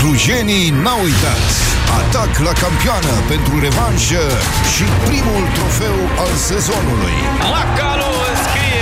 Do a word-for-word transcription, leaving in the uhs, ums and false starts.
Clujenii n-au uitat. Atac la campioană pentru revanșă și primul trofeu al sezonului. La cal